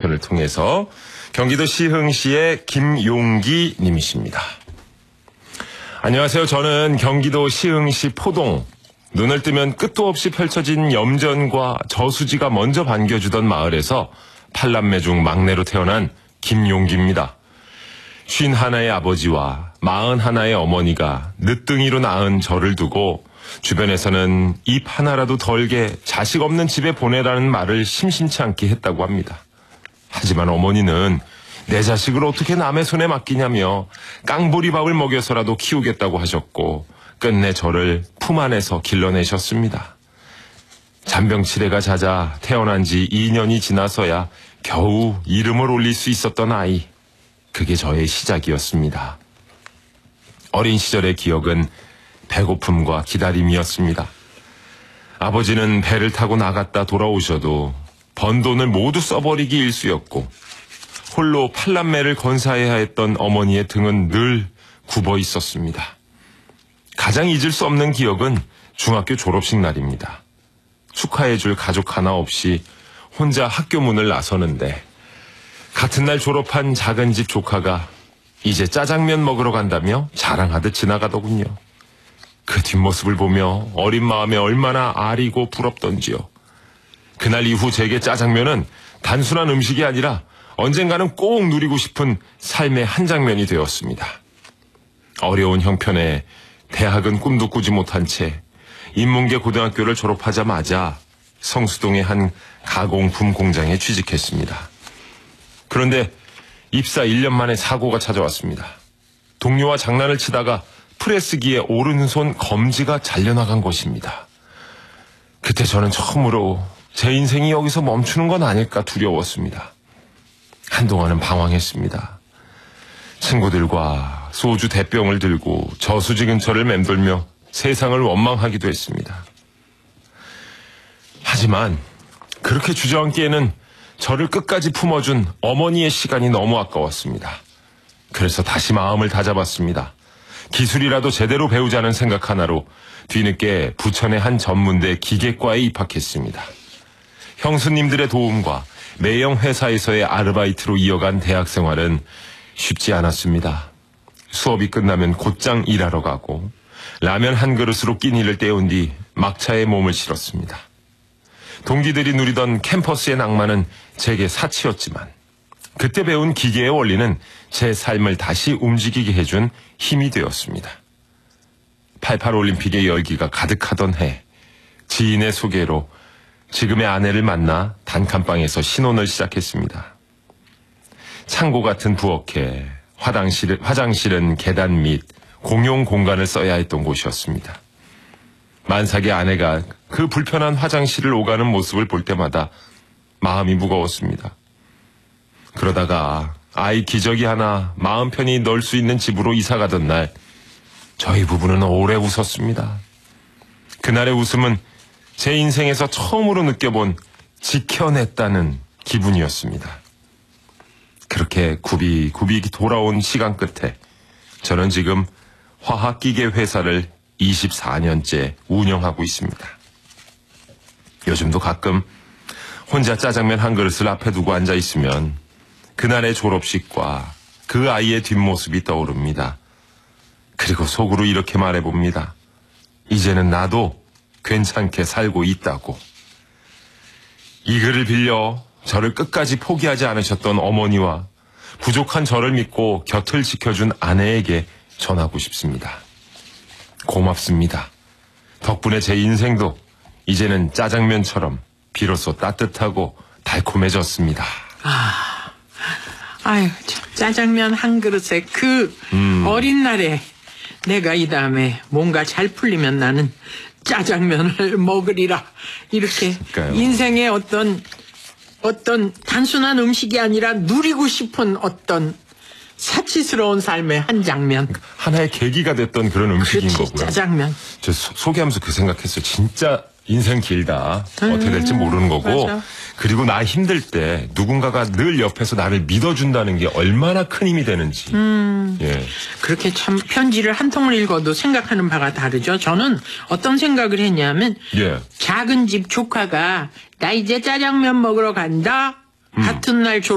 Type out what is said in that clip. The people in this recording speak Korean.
휴대폰을 통해서 경기도 시흥시의 김용기 님이십니다. 안녕하세요. 저는 경기도 시흥시 포동, 눈을 뜨면 끝도 없이 펼쳐진 염전과 저수지가 먼저 반겨주던 마을에서 8남매 중 막내로 태어난 김용기입니다. 51의 아버지와 41의 어머니가 늦둥이로 낳은 저를 두고 주변에서는 입 하나라도 덜게 자식 없는 집에 보내라는 말을 심심치 않게 했다고 합니다. 하지만 어머니는 내 자식을 어떻게 남의 손에 맡기냐며 깡보리밥을 먹여서라도 키우겠다고 하셨고 끝내 저를 품 안에서 길러내셨습니다. 잔병치레가 잦아 태어난 지 2년이 지나서야 겨우 이름을 올릴 수 있었던 아이. 그게 저의 시작이었습니다. 어린 시절의 기억은 배고픔과 기다림이었습니다. 아버지는 배를 타고 나갔다 돌아오셔도 번 돈을 모두 써버리기 일쑤였고 홀로 8남매를 건사해야 했던 어머니의 등은 늘 굽어 있었습니다. 가장 잊을 수 없는 기억은 중학교 졸업식 날입니다. 축하해줄 가족 하나 없이 혼자 학교 문을 나서는데 같은 날 졸업한 작은 집 조카가 이제 짜장면 먹으러 간다며 자랑하듯 지나가더군요. 그 뒷모습을 보며 어린 마음에 얼마나 아리고 부럽던지요. 그날 이후 제게 짜장면은 단순한 음식이 아니라 언젠가는 꼭 누리고 싶은 삶의 한 장면이 되었습니다. 어려운 형편에 대학은 꿈도 꾸지 못한 채 인문계 고등학교를 졸업하자마자 성수동의 한 가공품 공장에 취직했습니다. 그런데 입사 1년 만에 사고가 찾아왔습니다. 동료와 장난을 치다가 프레스기에 오른손 검지가 잘려나간 것입니다. 그때 저는 처음으로 제 인생이 여기서 멈추는 건 아닐까 두려웠습니다. 한동안은 방황했습니다. 친구들과 소주 대병을 들고 저수지 근처를 맴돌며 세상을 원망하기도 했습니다. 하지만 그렇게 주저앉기에는 저를 끝까지 품어준 어머니의 시간이 너무 아까웠습니다. 그래서 다시 마음을 다잡았습니다. 기술이라도 제대로 배우자는 생각 하나로 뒤늦게 부천의 한 전문대 기계과에 입학했습니다. 형수님들의 도움과 매형 회사에서의 아르바이트로 이어간 대학 생활은 쉽지 않았습니다. 수업이 끝나면 곧장 일하러 가고 라면 한 그릇으로 끼니를 때운 뒤 막차에 몸을 실었습니다. 동기들이 누리던 캠퍼스의 낭만은 제게 사치였지만 그때 배운 기계의 원리는 제 삶을 다시 움직이게 해준 힘이 되었습니다. 88 올림픽의 열기가 가득하던 해, 지인의 소개로 지금의 아내를 만나 단칸방에서 신혼을 시작했습니다. 창고 같은 부엌에 화장실은 계단 밑 공용 공간을 써야 했던 곳이었습니다. 만삭의 아내가 그 불편한 화장실을 오가는 모습을 볼 때마다 마음이 무거웠습니다. 그러다가 아이 기저귀 하나 마음 편히 넣을 수 있는 집으로 이사가던 날 저희 부부는 오래 웃었습니다. 그날의 웃음은 제 인생에서 처음으로 느껴본 지켜냈다는 기분이었습니다. 그렇게 굽이 돌아온 시간 끝에 저는 지금 화학기계 회사를 24년째 운영하고 있습니다. 요즘도 가끔 혼자 짜장면 한 그릇을 앞에 두고 앉아 있으면 그날의 졸업식과 그 아이의 뒷모습이 떠오릅니다. 그리고 속으로 이렇게 말해봅니다. 이제는 나도 괜찮게 살고 있다고. 이 글을 빌려 저를 끝까지 포기하지 않으셨던 어머니와 부족한 저를 믿고 곁을 지켜준 아내에게 전하고 싶습니다. 고맙습니다. 덕분에 제 인생도 이제는 짜장면처럼 비로소 따뜻하고 달콤해졌습니다. 아유, 짜장면 한 그릇에 그 어린 날에 내가 이 다음에 뭔가 잘 풀리면 나는 짜장면을 먹으리라. 이렇게 그러니까요. 인생의 어떤 단순한 음식이 아니라 누리고 싶은 어떤 사치스러운 삶의 한 장면. 하나의 계기가 됐던 그런 음식인 그렇지, 거고요. 짜장면. 저 소개하면서 그 생각했어요. 진짜 인생 길다. 어떻게 될지 모르는 거고. 맞아. 그리고 나 힘들 때 누군가가 늘 옆에서 나를 믿어준다는 게 얼마나 큰 힘이 되는지. 예. 그렇게 참 편지를 한 통을 읽어도 생각하는 바가 다르죠. 저는 어떤 생각을 했냐면 예. 작은 집 조카가 나 이제 짜장면 먹으러 간다. 같은 날